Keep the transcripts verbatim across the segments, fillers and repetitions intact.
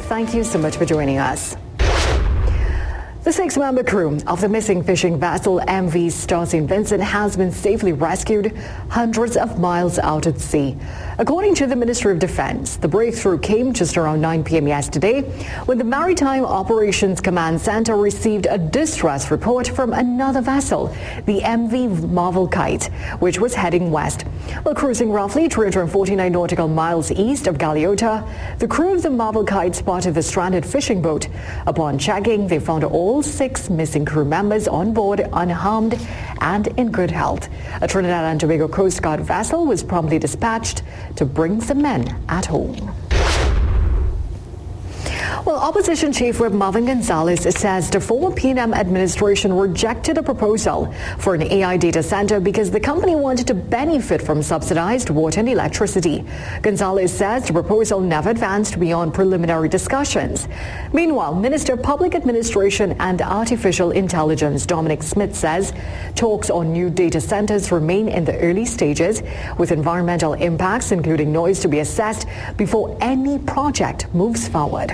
Thank you so much for joining us. The six-member crew of the missing fishing vessel M V Star Saint Vincent has been safely rescued hundreds of miles out at sea. According to the Ministry of Defense, the breakthrough came just around nine p.m. yesterday when the Maritime Operations Command Center received a distress report from another vessel, the M V Marvel Kite, which was heading west. While cruising roughly three hundred forty-nine nautical miles east of Galeota, the crew of the Marvel Kite spotted the stranded fishing boat. Upon checking, they found all six missing crew members on board unharmed and in good health. A Trinidad and Tobago Coast Guard vessel was promptly dispatched to bring the men at home. Well, Opposition Chief Whip Marvin Gonzalez says the former P N M administration rejected a proposal for an A I data center because the company wanted to benefit from subsidized water and electricity. Gonzalez says the proposal never advanced beyond preliminary discussions. Meanwhile, Minister of Public Administration and Artificial Intelligence Dominic Smith says talks on new data centers remain in the early stages, with environmental impacts, including noise, to be assessed before any project moves forward.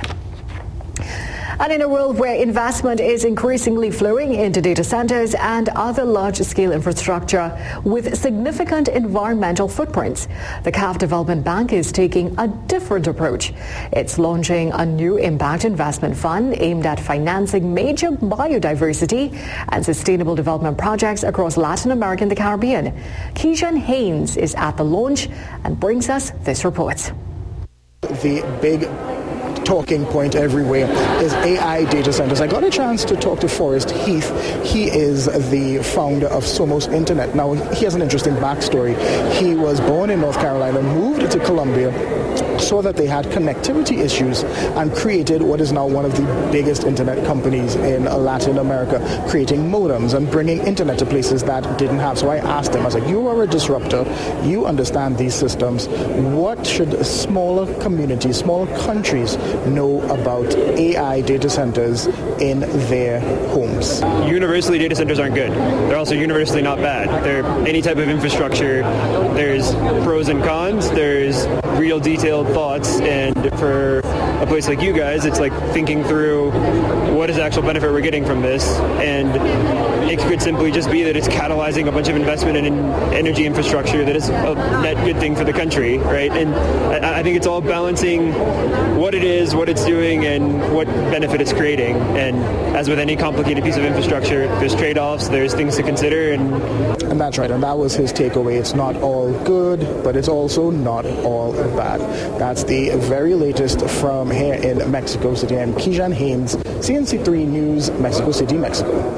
And in a world where investment is increasingly flowing into data centers and other large-scale infrastructure with significant environmental footprints, the C A F Development Bank is taking a different approach. It's launching a new impact investment fund aimed at financing major biodiversity and sustainable development projects across Latin America and the Caribbean. Keishan Haynes is at the launch and brings us this report. The big talking point everywhere is A I data centers. I got a chance to talk to Forrest Heath. He is the founder of Somos Internet. Now, he has an interesting backstory. He was born in North Carolina, moved to Colombia, saw that they had connectivity issues, and created what is now one of the biggest internet companies in Latin America, creating modems and bringing internet to places that didn't have. So I asked him, I was like, you are a disruptor, you understand these systems. What should smaller communities, smaller countries know about A I data centers in their homes? Universally, data centers aren't good. They're also universally not bad. They're any type of infrastructure. There's pros and cons. There's real detailed thoughts, and for a place like you guys, it's like thinking through what is the actual benefit we're getting from this, and it could simply just be that it's catalyzing a bunch of investment in energy infrastructure that is a net good thing for the country, right? And I, I think it's all balancing what it is, what it's doing, and what benefit it's creating. And as with any complicated piece of infrastructure, there's trade-offs, there's things to consider, and and that's right. And that was his takeaway. It's not all good, but it's also not all bad. That's the very latest from here in Mexico City. I'm Keishan Haynes, C N C three News, Mexico City, Mexico.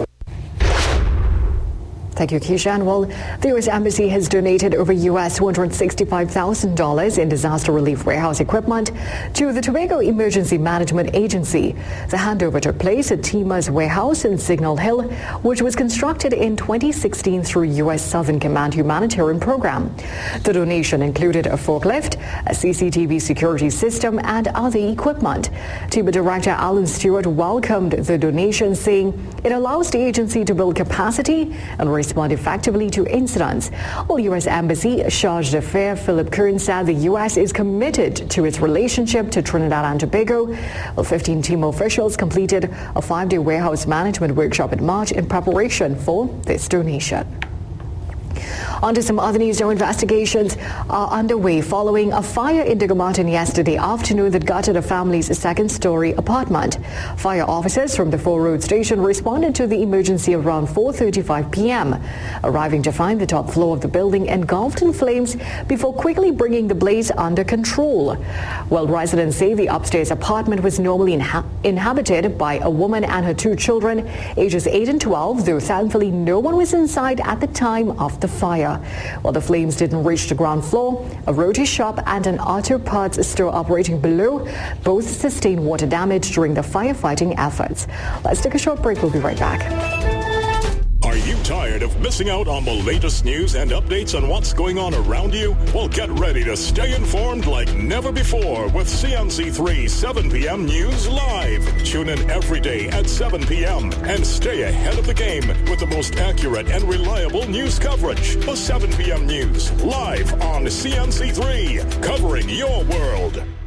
Thank you, Keishan. Well, the U S Embassy has donated over U S two hundred sixty-five thousand dollars in disaster relief warehouse equipment to the Tobago Emergency Management Agency. The handover took place at TEMA's warehouse in Signal Hill, which was constructed in twenty sixteen through U S Southern Command humanitarian program. The donation included a forklift, a C C T V security system, and other equipment. TEMA Director Alan Stewart welcomed the donation, saying it allows the agency to build capacity and respond effectively to incidents. Well, U S Embassy Charge d'Affaires Philip Kern said the U S is committed to its relationship to Trinidad and Tobago. Well, fifteen TEMA officials completed a five-day warehouse management workshop in March in preparation for this donation. On to some other news. Now, investigations are underway following a fire in Diego Martin yesterday afternoon that gutted a family's second-story apartment. Fire officers from the Four Road Station responded to the emergency around four thirty-five p.m., arriving to find the top floor of the building engulfed in flames before quickly bringing the blaze under control. Well, residents say the upstairs apartment was normally inha- inhabited by a woman and her two children, ages eight and twelve, though thankfully no one was inside at the time of the fire. While the flames didn't reach the ground floor, a roti shop and an auto parts store operating below both sustained water damage during the firefighting efforts. Let's take a short break. We'll be right back. Are you tired of missing out on the latest news and updates on what's going on around you? Well, get ready to stay informed like never before with C N C three seven p.m. News Live. Tune in every day at seven p.m. and stay ahead of the game with the most accurate and reliable news coverage. The seven p.m. News Live on C N C three, covering your world.